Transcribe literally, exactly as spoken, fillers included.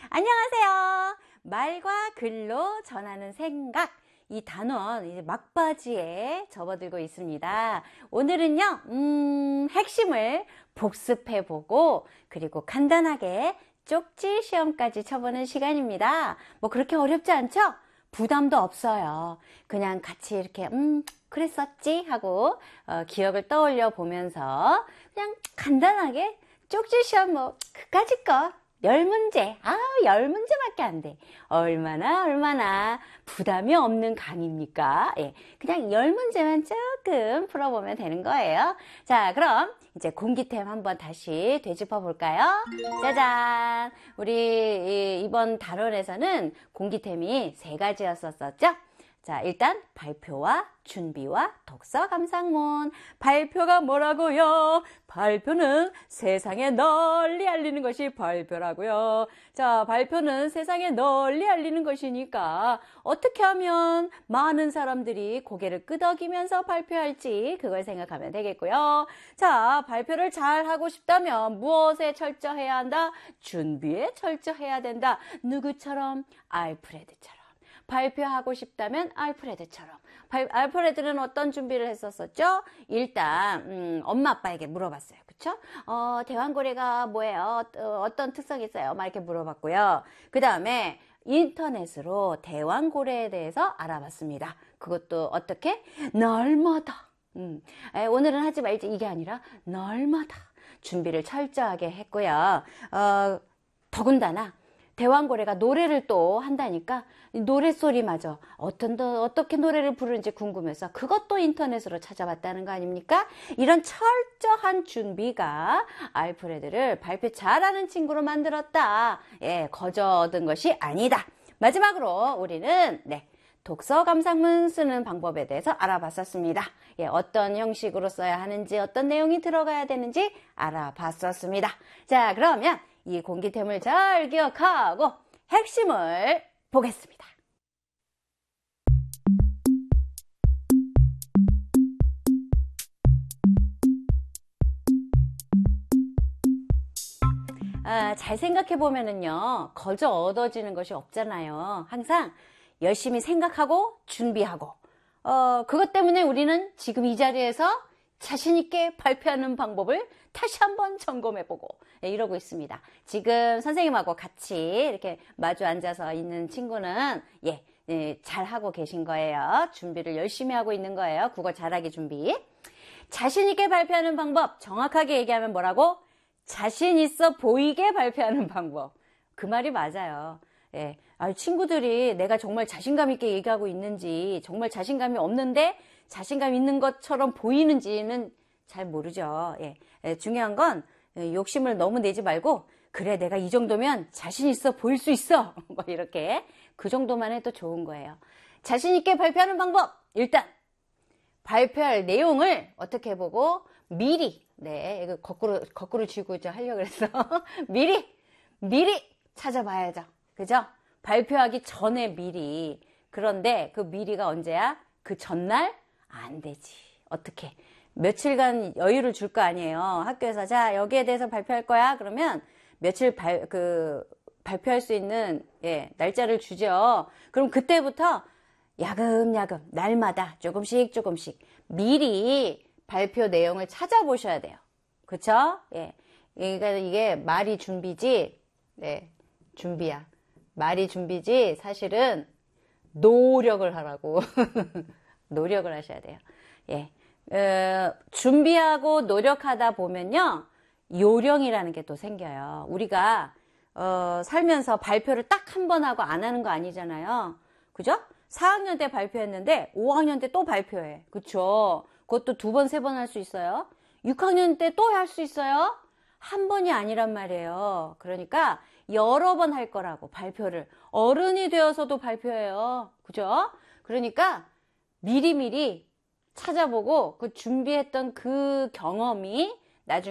안녕하세요. 말과 글로 전하는 생각. 이 단원 이제 막바지에 접어들고 있습니다. 오늘은요, 음, 핵심을 복습해보고 그리고 간단하게 쪽지 시험까지 쳐보는 시간입니다. 뭐 그렇게 어렵지 않죠? 부담도 없어요. 그냥 같이 이렇게 음 그랬었지 하고 어, 기억을 떠올려 보면서 그냥 간단하게 쪽지 시험 뭐 그까짓 거 열 문제, 아, 열 문제밖에 안 돼. 얼마나, 얼마나 부담이 없는 강의입니까? 예, 그냥 열 문제만 조금 풀어보면 되는 거예요. 자, 그럼 이제 공기템 한번 다시 되짚어 볼까요? 짜잔! 우리 이번 단원에서는 공기템이 세 가지였었죠? 자, 일단 발표와 준비와 독서 감상문. 발표가 뭐라고요? 발표는 세상에 널리 알리는 것이 발표라고요. 자, 발표는 세상에 널리 알리는 것이니까 어떻게 하면 많은 사람들이 고개를 끄덕이면서 발표할지 그걸 생각하면 되겠고요. 자, 발표를 잘 하고 싶다면 무엇에 철저해야 한다? 준비에 철저해야 된다. 누구처럼? 알프레드처럼. 발표하고 싶다면 알프레드처럼. 발, 알프레드는 어떤 준비를 했었었죠? 일단 음, 엄마 아빠에게 물어봤어요. 그쵸? 어, 대왕고래가 뭐예요? 어, 어떤 특성이 있어요? 막 이렇게 물어봤고요. 그 다음에 인터넷으로 대왕고래에 대해서 알아봤습니다. 그것도 어떻게? 날마다. 음, 에, 오늘은 하지 말지 이게 아니라 날마다 준비를 철저하게 했고요. 어, 더군다나 대왕고래가 노래를 또 한다니까 노랫소리마저 어떤, 어떻게 노래를 부르는지 궁금해서 그것도 인터넷으로 찾아봤다는 거 아닙니까? 이런 철저한 준비가 알프레드를 발표 잘하는 친구로 만들었다. 예, 거저 얻은 것이 아니다. 마지막으로 우리는 네, 독서 감상문 쓰는 방법에 대해서 알아봤었습니다. 예, 어떤 형식으로 써야 하는지 어떤 내용이 들어가야 되는지 알아봤었습니다. 자, 그러면 이 공기템을 잘 기억하고 핵심을 보겠습니다. 아, 잘 생각해 보면은요, 거저 얻어지는 것이 없잖아요. 항상 열심히 생각하고 준비하고, 어, 그것 때문에 우리는 지금 이 자리에서 자신있게 발표하는 방법을 다시 한번 점검해보고 네, 이러고 있습니다. 지금 선생님하고 같이 이렇게 마주 앉아서 있는 친구는 예, 예, 잘하고 계신 거예요. 준비를 열심히 하고 있는 거예요. 국어 잘하기 준비. 자신있게 발표하는 방법 정확하게 얘기하면 뭐라고? 자신있어 보이게 발표하는 방법. 그 말이 맞아요. 예, 아, 친구들이 내가 정말 자신감 있게 얘기하고 있는지 정말 자신감이 없는데 자신감 있는 것처럼 보이는지는 잘 모르죠. 예, 예, 중요한 건 욕심을 너무 내지 말고 그래 내가 이 정도면 자신 있어 보일 수 있어 뭐 이렇게 그 정도만 해도 좋은 거예요. 자신 있게 발표하는 방법 일단 발표할 내용을 어떻게 해보고 미리 네 이거 거꾸로 거꾸로 쥐고 이제 하려고 그랬어. 미리 미리 찾아봐야죠. 그죠? 발표하기 전에 미리. 그런데 그 미리가 언제야? 그 전날? 안 되지. 어떻게? 며칠간 여유를 줄 거 아니에요. 학교에서 자 여기에 대해서 발표할 거야. 그러면 며칠 발, 그, 발표할 수 있는 예, 날짜를 주죠. 그럼 그때부터 야금야금 날마다 조금씩 조금씩 미리 발표 내용을 찾아보셔야 돼요. 그쵸? 예. 그러니까 이게 말이 준비지. 네, 준비야. 말이 준비지 사실은 노력을 하라고. 노력을 하셔야 돼요. 예. 어, 준비하고 노력하다 보면요 요령이라는 게 또 생겨요. 우리가 어, 살면서 발표를 딱 한 번 하고 안 하는 거 아니잖아요. 그죠? 사 학년 때 발표했는데 오 학년 때 또 발표해. 그쵸? 그것도 두 번, 세 번 할 수 있어요. 육 학년 때 또 할 수 있어요. 한 번이 아니란 말이에요. 그러니까 여러 번 할 거라고 발표를. 어른이 되어서도 발표해요. 그죠? 그러니까 미리미리 찾아보고 그 준비했던 그 경험이 나중에